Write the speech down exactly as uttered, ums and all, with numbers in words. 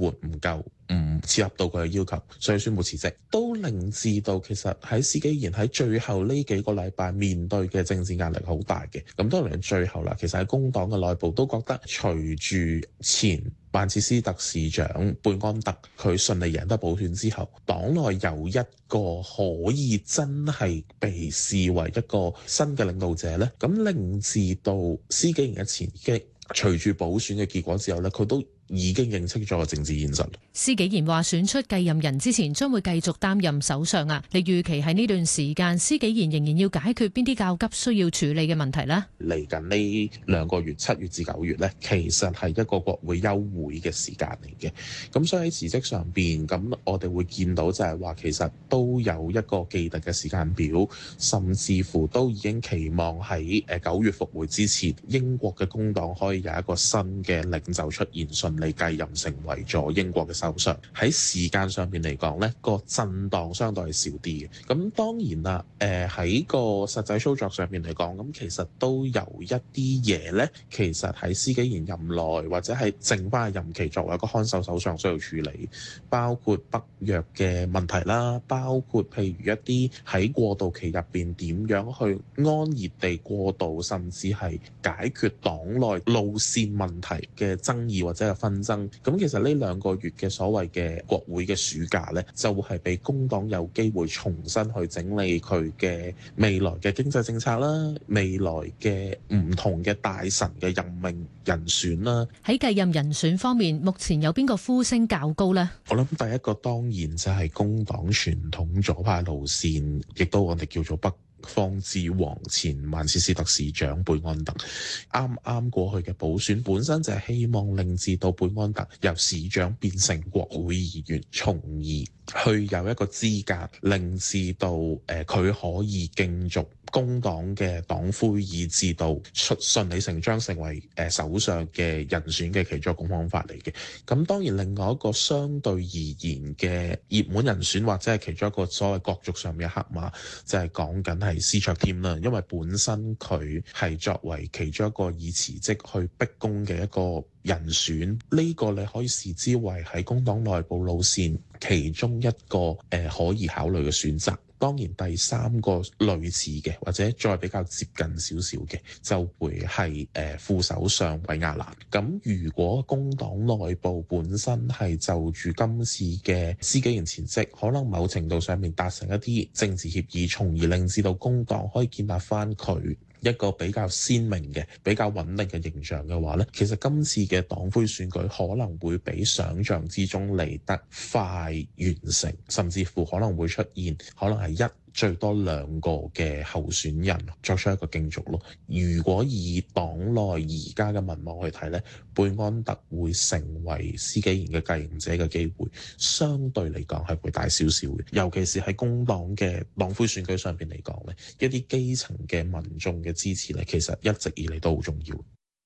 援唔夠，唔切合到佢嘅要求，所以宣布辭職，都令至到其實喺司紀賢喺最後呢幾個禮拜面對嘅政治壓力好大嘅。咁當然最後啦，其實喺工黨嘅內部都覺得隨住前曼徹斯特市長貝安特佢順利贏得補選之後，黨內有一個可以真係被視為一個新嘅領導者呢，咁令至到司紀賢嘅前擊隨住補選嘅結果之後呢，佢都已經認清咗個政治現實。 司紀賢話選出繼任人之前，將會繼續擔任首相啊。你預期喺呢段時間，司紀賢仍然要解決邊啲較急需要處理嘅問題呢？ 嚟緊呢兩個月，七月至九月呢，其實係一個國會休會嘅時間嚟嘅。咁所以喺辭職上邊，咁我哋會見到就係話，其實都有一個既定嘅時間表，甚至乎都已經期望喺誒九月復會之前，英國嘅工黨可以有一個新嘅領袖出現，順利繼任成為咗英國嘅首相。喺時間上面嚟講，呢個震盪相對係少啲嘅。咁當然啦，誒喺個實際操作上面嚟講，咁其實都有一啲嘢呢，其實喺司紀賢任內或者係剩翻嘅任期作為一個看守首相需要處理，包括北約嘅問題啦，包括譬如一啲喺過渡期入邊點樣去安逸地過渡，甚至係解決黨內路線問題嘅爭議或者係紛爭。咁其實呢兩個月嘅所謂嘅國會嘅暑假呢，就係俾工黨有機會重新去整理佢嘅未來嘅經濟政策啦，未來嘅唔同嘅大臣嘅任命人選啦。 喺繼任人選方面，目前有邊個呼聲較高呢？ 我諗第一個當然就係工黨傳統左派路線，亦都我哋叫做北方之王前曼徹斯特市長貝安特。啱啱過去嘅補選本身就係希望令至到貝安特由市長變成國會議員，從而去有一個資格令至到誒佢可以競逐工黨嘅黨魁，以至到出順理成章成為誒首相嘅人選嘅其中一個方法嚟嘅。咁當然另外一個相對而言嘅熱門人選，或者係其中一個所謂角逐上面嘅黑馬，就係講緊係司卓添啦。因為本身佢係作為其中一個以辭職去逼宮嘅一個人選，呢個你可以視之為喺工黨內部路線其中一個誒可以考慮嘅選擇。當然第三個類似嘅或者再比較接近少少嘅，就會係誒副首相韋亞蘭。咁如果工黨內部本身係就住今次嘅司紀賢辭職，可能某程度上面達成一啲政治協議，從而令至到工黨可以建立翻佢一個比較鮮明嘅、比較穩定嘅形象嘅話呢，其實今次嘅黨魁選舉可能會比想像之中嚟得快完成，甚至乎可能會出現可能係一最多兩個嘅候選人作出一個競逐咯。如果以黨內而家嘅民望去睇呢，貝安特會成為司紀賢嘅繼任者嘅機會，相對嚟講係會大少少嘅。尤其是喺工黨嘅黨魁選舉上邊嚟講呢，一啲基層嘅民眾嘅支持呢，其實一直以嚟都好重要。